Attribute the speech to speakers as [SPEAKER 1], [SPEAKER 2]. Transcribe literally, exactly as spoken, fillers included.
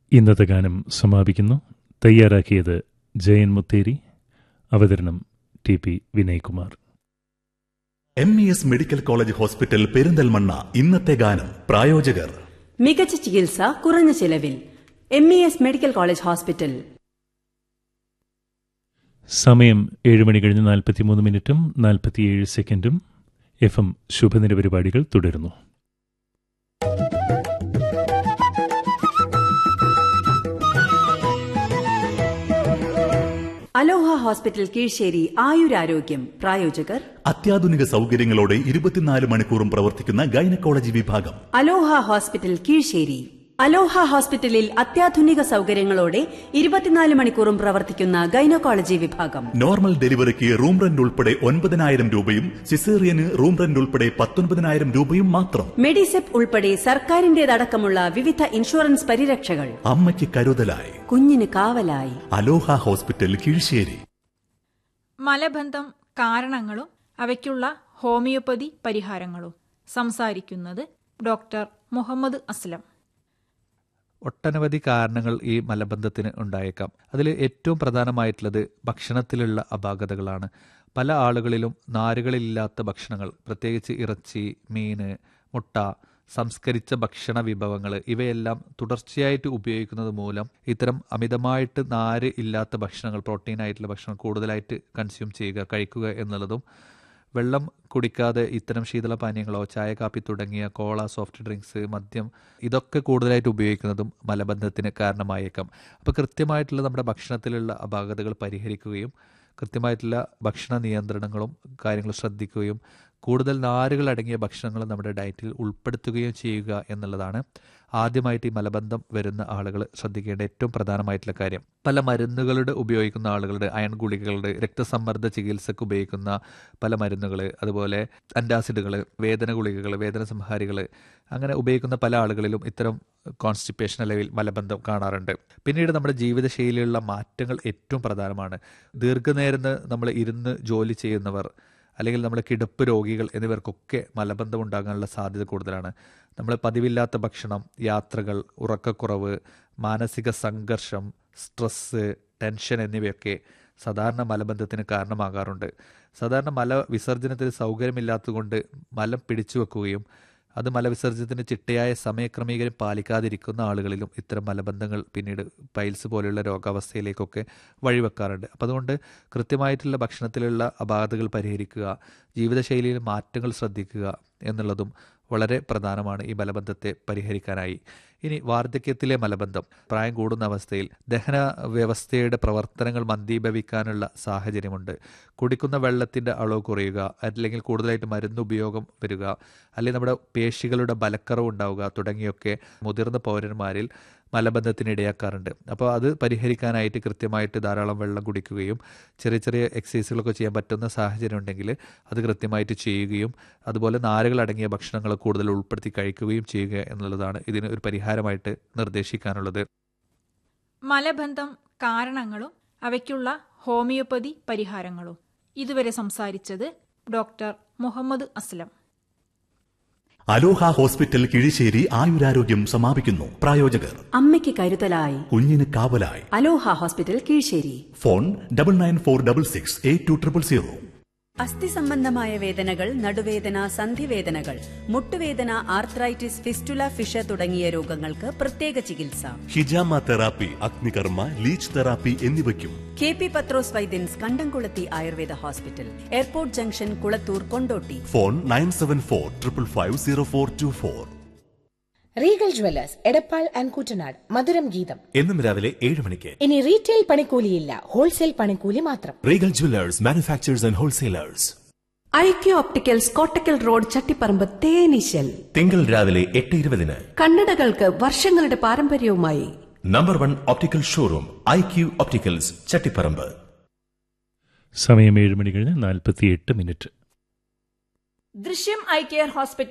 [SPEAKER 1] ഇന്നത്തെ ഗാനം സമാപിക്കുന്നു. തയ്യാറാക്കിയത് ജയൻ മുത്തേരി, അവതരണം T P Vinaykumar.
[SPEAKER 2] M E S medical college hospital Perinthalmanna. ഇന്നത്തെ ഗാനം പ്രായോജകർ
[SPEAKER 3] മികച്ച ചികിത്സ കുറഞ്ഞ ചെലവിൽ. M E S medical college hospital.
[SPEAKER 1] സമയം ഏഴ് മണി കഴിഞ്ഞ് നാൽപ്പത്തിമൂന്ന് മിനിറ്റും നാൽപ്പത്തിയേഴ് സെക്കൻഡും. എഫ് എം ശുഭദിന പരിപാടികൾ തുടരുന്നു.
[SPEAKER 3] അലോഹ ഹോസ്പിറ്റൽ കീഴ്ശേരി ആയുരാരോഗ്യം. പ്രായോജകർ
[SPEAKER 2] അത്യാധുനിക സൗകര്യങ്ങളോടെ ഇരുപത്തിനാല് മണിക്കൂറും പ്രവർത്തിക്കുന്ന ഗൈനക്കോളജി വിഭാഗം.
[SPEAKER 3] അലോഹ ഹോസ്പിറ്റൽ കീഴ്ശേരി. അലോഹ ഹോസ്പിറ്റലിൽ അത്യാധുനിക സൗകര്യങ്ങളോടെ ഇരുപത്തിനാല് മണിക്കൂറും പ്രവർത്തിക്കുന്ന ഗൈനക്കോളജി വിഭാഗം.
[SPEAKER 2] നോർമൽ ഡെലിവറിക്ക് റൂം റെന്റ് ഉൾപ്പെടെ ഒൻപതിനായിരം രൂപയും സിസേറിയന് റൂം റെന്റ് ഉൾപ്പെടെ പത്തൊൻപതിനായിരം രൂപയും മാത്രം.
[SPEAKER 3] മെഡിസെപ് ഉൾപ്പെടെ സർക്കാരിന്റേതടക്കമുള്ള വിവിധ ഇൻഷുറൻസ് പരിരക്ഷകൾ.
[SPEAKER 2] അമ്മയ്ക്ക് കരുതലായി,
[SPEAKER 3] കുഞ്ഞിന് കാവലായി.
[SPEAKER 2] അലോഹ ഹോസ്പിറ്റൽ കീഴ്ശേരി.
[SPEAKER 4] മലബന്ധം കാരണങ്ങളും അവയ്ക്കുള്ള ഹോമിയോപ്പതി പരിഹാരങ്ങളും. സംസാരിക്കുന്നത് ഡോക്ടർ മുഹമ്മദ് അസ്ലം.
[SPEAKER 5] ഒട്ടനവധി കാരണങ്ങൾ ഈ മലബന്ധത്തിന് ഉണ്ടായേക്കാം. അതിൽ ഏറ്റവും പ്രധാനമായിട്ടുള്ളത് ഭക്ഷണത്തിലുള്ള അപാകതകളാണ്. പല ആളുകളിലും നാരുകളില്ലാത്ത ഭക്ഷണങ്ങൾ, പ്രത്യേകിച്ച് ഇറച്ചി, മീൻ, മുട്ട, സംസ്കരിച്ച ഭക്ഷണ വിഭവങ്ങൾ ഇവയെല്ലാം തുടർച്ചയായിട്ട് ഉപയോഗിക്കുന്നത് മൂലം ഇത്തരം അമിതമായിട്ട് നാര് ഇല്ലാത്ത ഭക്ഷണങ്ങൾ, പ്രോട്ടീനായിട്ടുള്ള ഭക്ഷണം കൂടുതലായിട്ട് കൺസ്യൂം ചെയ്യുക, കഴിക്കുക എന്നുള്ളതും, വെള്ളം കുടിക്കാതെ ഇത്തരം ശീതളപാനീയങ്ങളോ ചായ, കാപ്പി തുടങ്ങിയ കോള, സോഫ്റ്റ് ഡ്രിങ്ക്സ്, മദ്യം ഇതൊക്കെ കൂടുതലായിട്ട് ഉപയോഗിക്കുന്നതും മലബന്ധത്തിന് കാരണമായേക്കാം. അപ്പോൾ കൃത്യമായിട്ടുള്ള നമ്മുടെ ഭക്ഷണത്തിലുള്ള അപാകതകൾ പരിഹരിക്കുകയും കൃത്യമായിട്ടുള്ള ഭക്ഷണ നിയന്ത്രണങ്ങളും കാര്യങ്ങളും ശ്രദ്ധിക്കുകയും കൂടുതൽ നാരുകൾ അടങ്ങിയ ഭക്ഷണങ്ങൾ നമ്മുടെ ഡയറ്റിൽ ഉൾപ്പെടുത്തുകയും ചെയ്യുക എന്നുള്ളതാണ് ആദ്യമായിട്ട് ഈ മലബന്ധം വരുന്ന ആളുകൾ ശ്രദ്ധിക്കേണ്ട ഏറ്റവും പ്രധാനമായിട്ടുള്ള കാര്യം. പല മരുന്നുകളുടെ ഉപയോഗിക്കുന്ന ആളുകളുടെ, അയൺ ഗുളികകളുടെ, രക്തസമ്മർദ്ദ ചികിത്സക്ക് ഉപയോഗിക്കുന്ന പല മരുന്നുകൾ, അതുപോലെ അന്റാസിഡുകൾ, വേദന ഗുളികകൾ, വേദന സംഹാരികൾ, അങ്ങനെ ഉപയോഗിക്കുന്ന പല ആളുകളിലും ഇത്തരം കോൺസ്റ്റിപ്പേഷൻ അല്ലെങ്കിൽ മലബന്ധം കാണാറുണ്ട്. പിന്നീട് നമ്മുടെ ജീവിതശൈലിയിലുള്ള മാറ്റങ്ങൾ ഏറ്റവും പ്രധാനമാണ്. ദീർഘനേരം നമ്മൾ ഇരുന്ന് ജോലി ചെയ്യുന്നവർ, അല്ലെങ്കിൽ നമ്മൾ കിടപ്പ് രോഗികൾ എന്നിവർക്കൊക്കെ മലബന്ധം ഉണ്ടാകാനുള്ള സാധ്യത കൂടുതലാണ്. നമ്മൾ പതിവില്ലാത്ത ഭക്ഷണം, യാത്രകൾ, ഉറക്കക്കുറവ്, മാനസിക സംഘർഷം, സ്ട്രെസ്സ്, ടെൻഷൻ എന്നിവയൊക്കെ സാധാരണ മലബന്ധത്തിന് കാരണമാകാറുണ്ട്. സാധാരണ മല വിസർജനത്തിന് സൗകര്യമില്ലാത്തതുകൊണ്ട് മലം പിടിച്ചു വെക്കുകയും അത് മലവിസർജനത്തിന് ചിട്ടയായ സമയക്രമീകരണം പാലിക്കാതിരിക്കുന്ന ആളുകളിലും ഇത്തരം മലബന്ധങ്ങൾ പിന്നീട് പൈൽസ് പോലെയുള്ള രോഗാവസ്ഥയിലേക്കൊക്കെ വഴിവെക്കാറുണ്ട്. അപ്പം അതുകൊണ്ട് കൃത്യമായിട്ടുള്ള ഭക്ഷണത്തിലുള്ള അപാകതകൾ പരിഹരിക്കുക, ജീവിതശൈലിയിൽ മാറ്റങ്ങൾ ശ്രദ്ധിക്കുക എന്നുള്ളതും വളരെ പ്രധാനമാണ് ഈ മലബന്ധത്തെ പരിഹരിക്കാനായി. ഇനി വാർദ്ധക്യത്തിലെ മലബന്ധം, പ്രായം കൂടുന്ന അവസ്ഥയിൽ ദഹന വ്യവസ്ഥയുടെ പ്രവർത്തനങ്ങൾ മന്ദീഭവിക്കാനുള്ള സാഹചര്യമുണ്ട്. കുടിക്കുന്ന വെള്ളത്തിൻ്റെ അളവ് കുറയുക, അല്ലെങ്കിൽ കൂടുതലായിട്ട് മരുന്ന് ഉപയോഗം വരിക, അല്ലെങ്കിൽ നമ്മുടെ പേശികളുടെ ബലക്കറവ് ഉണ്ടാവുക തുടങ്ങിയൊക്കെ മുതിർന്ന പൗരന്മാരിൽ മലബന്ധത്തിന് ഇടയാക്കാറുണ്ട്. അപ്പോൾ അത് പരിഹരിക്കാനായിട്ട് കൃത്യമായിട്ട് ധാരാളം വെള്ളം കുടിക്കുകയും ചെറിയ ചെറിയ എക്സസൈസുകളൊക്കെ ചെയ്യാൻ പറ്റുന്ന സാഹചര്യം ഉണ്ടെങ്കിൽ അത് കൃത്യമായിട്ട് ചെയ്യുകയും അതുപോലെ നാരുകൾ അടങ്ങിയ ഭക്ഷണങ്ങൾ കൂടുതൽ ഉൾപ്പെടുത്തി കഴിക്കുകയും ചെയ്യുക എന്നുള്ളതാണ് ഇതിന് ഒരു പരിഹാരമായിട്ട് നിർദ്ദേശിക്കാനുള്ളത്.
[SPEAKER 4] മലബന്ധം കാരണങ്ങളും അവയ്ക്കുള്ള ഹോമിയോപ്പതി പരിഹാരങ്ങളും. ഇതുവരെ സംസാരിച്ചത് ഡോക്ടർ മുഹമ്മദ് അസ്ലം.
[SPEAKER 2] അലോഹ ഹോസ്പിറ്റൽ കിഴിശ്ശേരി ആയുരാരോഗ്യം സമാപിക്കുന്നു. പ്രായോജകർ
[SPEAKER 3] അമ്മയ്ക്ക് കരുതലായി,
[SPEAKER 2] കുഞ്ഞിന് കാവലായി.
[SPEAKER 3] അലോഹ hospital Kizhisseri.
[SPEAKER 2] Phone double nine four double six eight two triple zero.
[SPEAKER 3] അസ്ഥി സംബന്ധമായ വേദനകൾ, നടുവേദന, സന്ധിവേദനകൾ, മുട്ടുവേദന, ആർത്രൈറ്റിസ്, ഫിസ്റ്റുല, ഫിഷ തുടങ്ങിയ രോഗങ്ങൾക്ക് പ്രത്യേക ചികിത്സ.
[SPEAKER 6] ഹിജാമ തെറാപ്പി, അഗ്നികർമ്മ, ലീച്ച് തെറാപ്പി എന്നിവയ്ക്കും
[SPEAKER 3] കെ പി പത്രോസ് വൈദ്യൻസ്, കണ്ടംകുളത്തി Ayurveda hospital, airport junction, Kulathur, Kondotty.
[SPEAKER 6] Phone nine seven four triple five zero four to four.
[SPEAKER 7] Regal Jewellers, Edappal and Koottanad. മധുരം ഗീതം
[SPEAKER 6] എന്നും രാവിലെ ഏഴ് മണിക്ക്.
[SPEAKER 7] ഇനി റീറ്റെയിൽ പണിക്കൂലിയില്ല, ഹോൾസെയിൽ പണിക്കൂലി മാത്രം.
[SPEAKER 6] Regal Jewellers, manufacturers and wholesalers.
[SPEAKER 3] IQ opticals, Kottakkal road, Chattiparamba, തേനീശൽ.
[SPEAKER 6] തിങ്കൾ രാവിലെ എട്ട് ഇരുപതിന്.
[SPEAKER 3] കണ്ണടകൾക്ക് വർഷങ്ങളുടെ പാരമ്പര്യവുമായി
[SPEAKER 6] number one optical showroom IQ opticals, Chattiparamba.
[SPEAKER 1] സമയം ഏഴ് മണി കഴിഞ്ഞ് നാൽപ്പത്തിയെട്ട് മിനിറ്റ്.
[SPEAKER 8] ദൃശ്യം ഐ കെയർ ഹോസ്പിറ്റൽ